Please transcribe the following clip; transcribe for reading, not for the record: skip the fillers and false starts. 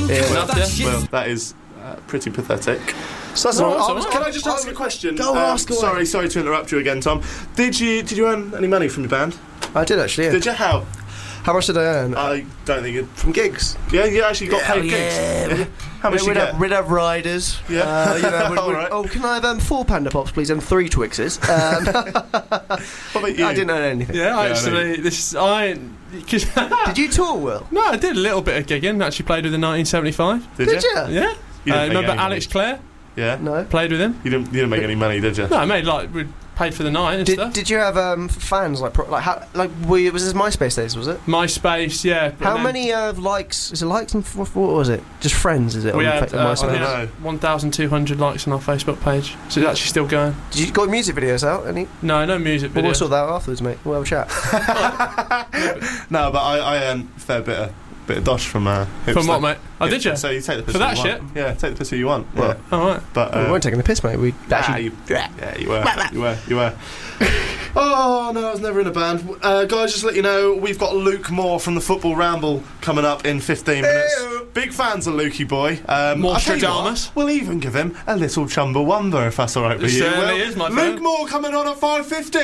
Well, that is pretty pathetic. So that's all right. Can I just ask a question? Go ask away. Sorry to interrupt you again, Tom. Did you earn any money from your band? I did actually. Yeah. Did you? How? How much did I earn? I don't think it. From gigs. Yeah, you actually got paid gigs. Yeah. How much you get? We'd have riders. Yeah. Right. Oh, can I have 4 Panda Pops, please, and 3 Twixes? What about you? I didn't earn anything. Yeah, actually, Did you tour, Will? No, I did a little bit of gigging. Actually played with in 1975. Did you? Yeah. You didn't Remember make any Alex Clare? Yeah. No. Played with him. You didn't make any money, did you? No, I made we paid for the night and stuff. Did you have fans was this MySpace days? Was it? MySpace, yeah. How many likes? Is it likes and what was it? Just friends? Is it? We on had MySpace? 1,200 likes on our Facebook page, so it's actually still going. Did you got music videos out? Any? No music videos. We'll sort that out afterwards, mate. We'll have a chat. No, but I earned a fair bit of dosh from Hipster. From what, mate? Oh, did you? So you take the piss for that you shit? Want. Yeah, take the piss you want. Yeah. Well, all right. But we weren't taking the piss, mate. We actually. You were. Oh no, I was never in a band. Guys, just to let you know, we've got Luke Moore from the Football Ramble coming up in 15 minutes. Ew. Big fans of Lukey boy. More I'll tell you Stradamus. what, we'll even give him a little Chumbawamba if that's all right with you. Certainly is, my friend. Luke Moore coming on at 5:15.